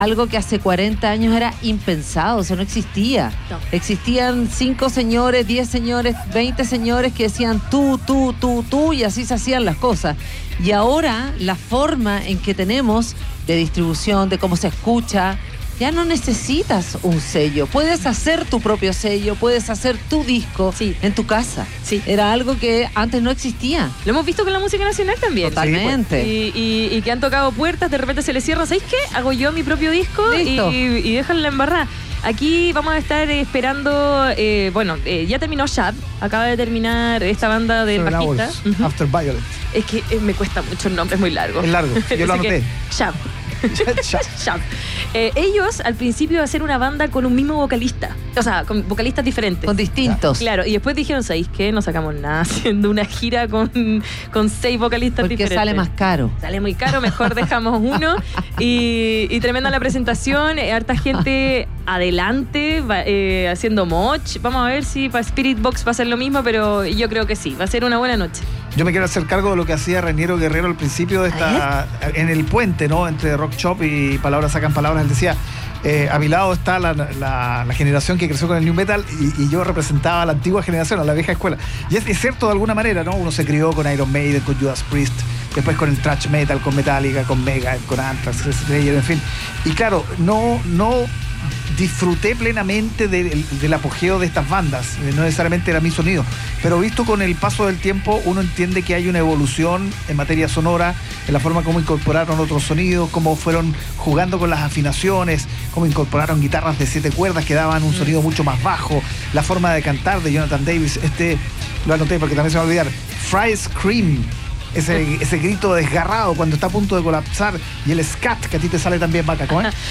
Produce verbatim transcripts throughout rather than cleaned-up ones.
algo que hace cuarenta años era impensado, o sea, no existía. No. Existían cinco señores, diez señores, veinte señores que decían tú, tú, tú, tú, y así se hacían las cosas. Y ahora la forma en que tenemos de distribución, de cómo se escucha, ya no necesitas un sello. Puedes hacer tu propio sello, puedes hacer tu disco sí. en tu casa. Sí. Era algo que antes no existía. Lo hemos visto con la música nacional también. Totalmente. Y, y, y que han tocado puertas, de repente se les cierra. ¿Sabéis qué? Hago yo mi propio disco y, y déjalo embarrar. Aquí vamos a estar esperando, eh, bueno, eh, ya terminó Shab, acaba de terminar esta banda del bajista. Uh-huh. After Violence. Es que eh, me cuesta mucho el nombre, es muy largo. Es largo, yo lo anoté. Shab. Shab. Eh, ellos al principio iban a ser una banda con un mismo vocalista, o sea, con vocalistas diferentes. Con distintos. Claro, y después dijeron, ¿sabéis qué? No sacamos nada haciendo una gira con, con seis vocalistas Porque diferentes. sale más caro. Sale muy caro, mejor dejamos uno. Y, y tremenda la presentación, eh, harta gente adelante, va, eh, haciendo moch. Vamos a ver si para Spirit Box va a ser lo mismo, pero yo creo que sí, va a ser una buena noche. Yo me quiero hacer cargo de lo que hacía Reiniero Guerrero al principio de esta, en el puente, ¿no? Entre Rock Shop y Palabras Sacan Palabras. Él decía, eh, a mi lado está la, la, la generación que creció con el New Metal y, y yo representaba a la antigua generación, a la vieja escuela. Y es, es cierto de alguna manera, ¿no? Uno se crió con Iron Maiden, con Judas Priest, después con el thrash metal, con Metallica, con Megadeth, con Anthrax, Slayer, en fin. Y claro, no... no disfruté plenamente del, del apogeo de estas bandas, no necesariamente era mi sonido, pero visto con el paso del tiempo uno entiende que hay una evolución en materia sonora, en la forma como incorporaron otros sonidos, cómo fueron jugando con las afinaciones, cómo incorporaron guitarras de siete cuerdas que daban un sonido mucho más bajo, la forma de cantar de Jonathan Davis, este lo anoté porque también se me va a olvidar, Fry Scream. Ese, ese grito desgarrado cuando está a punto de colapsar y el scat que a ti te sale también, Vaca, ¿cómo es?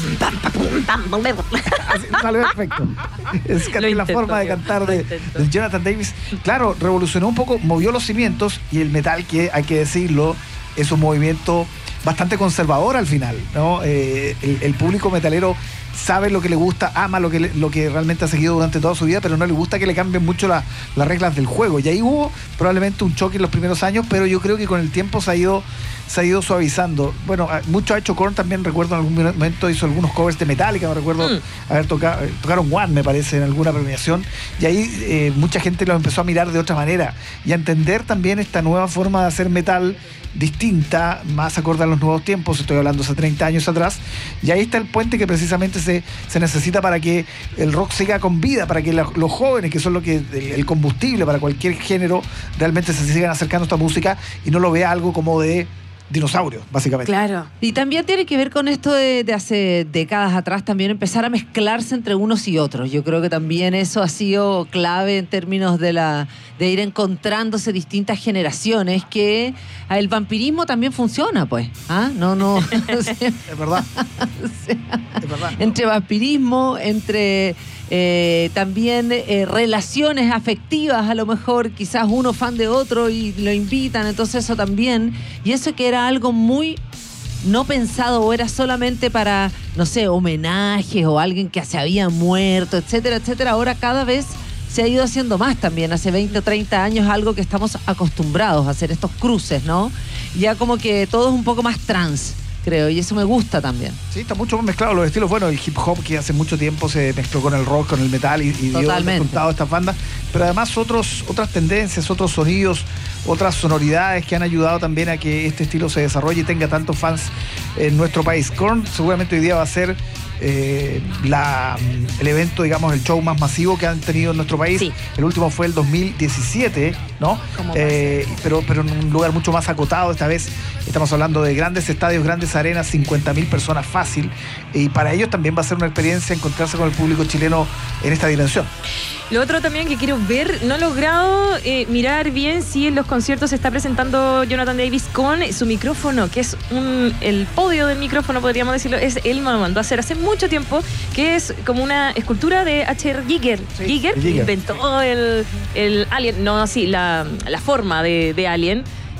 Así, sale perfecto. El scat es la forma de cantar de, de Jonathan Davis. Claro, revolucionó un poco, movió los cimientos y el metal, que hay que decirlo, es un movimiento bastante conservador al final, ¿no? Eh, el, el público metalero sabe lo que le gusta, ama lo que, le, lo que realmente ha seguido durante toda su vida, pero no le gusta que le cambien mucho la, las reglas del juego. Y ahí hubo probablemente un choque en los primeros años, pero yo creo que con el tiempo se ha ido, se ha ido suavizando. Bueno, mucho ha hecho Korn también, recuerdo en algún momento hizo algunos covers de Metallica, no recuerdo mm. haber tocado, tocaron One, me parece, en alguna premiación, y ahí eh, mucha gente lo empezó a mirar de otra manera y a entender también esta nueva forma de hacer metal distinta, más acorde a los nuevos tiempos, estoy hablando hace treinta años atrás, y ahí está el puente que precisamente se, se necesita para que el rock siga con vida, para que la, los jóvenes, que son lo que el, el combustible para cualquier género, realmente se sigan acercando a esta música y no lo vea algo como de dinosaurios, básicamente. Claro. Y también tiene que ver con esto de, de hace décadas atrás, también empezar a mezclarse entre unos y otros. Yo creo que también eso ha sido clave en términos de la de ir encontrándose distintas generaciones, que el vampirismo también funciona, pues. ¿Ah? No, no. Es verdad. O sea, es verdad. Entre vampirismo, entre eh, también eh, relaciones afectivas, a lo mejor quizás uno fan de otro y lo invitan, entonces eso también. Y eso que era algo muy no pensado o era solamente para, no sé, homenajes o alguien que se había muerto, etcétera, etcétera. Ahora cada vez se ha ido haciendo más también. Hace veinte o treinta años algo que estamos acostumbrados a hacer, estos cruces, ¿no? Ya como que todo es un poco más trans, creo, y eso me gusta también. Sí, está mucho más mezclado los estilos. Bueno, el hip hop que hace mucho tiempo se mezcló con el rock, con el metal y, y dio resultado a estas bandas, pero además otros, otras tendencias, otros sonidos, otras sonoridades que han ayudado también a que este estilo se desarrolle y tenga tantos fans en nuestro país. Korn seguramente hoy día va a ser eh, la, el evento, digamos, el show más masivo que han tenido en nuestro país. Sí. El último fue el dos mil diecisiete, ¿no? Eh, pero, pero en un lugar mucho más acotado. Esta vez estamos hablando de grandes estadios, grandes arenas, cincuenta mil personas fácil, y para ellos también va a ser una experiencia encontrarse con el público chileno en esta dimensión. Lo otro también que quiero ver, no he logrado eh, mirar bien si en los conciertos se está presentando Jonathan Davis con su micrófono, que es un, el podio del micrófono, podríamos decirlo, es él me lo mandó a hacer hace mucho tiempo, que es como una escultura de H R. Giger. Sí, Giger, Giger inventó el, el Alien, no, sí, la, la forma de, de Alien.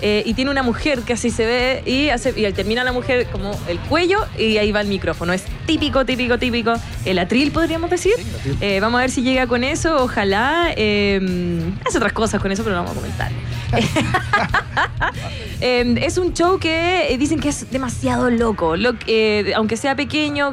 eh, y tiene una mujer que así se ve y, hace, y termina la mujer como el cuello y ahí va el micrófono. Es típico, típico, típico. El atril, podríamos decir. Sí, eh, vamos a ver si llega con eso, ojalá. Eh, hace otras cosas con eso, pero no vamos a comentar. eh, es un show que dicen que es demasiado loco, Lo, eh, aunque sea pequeño,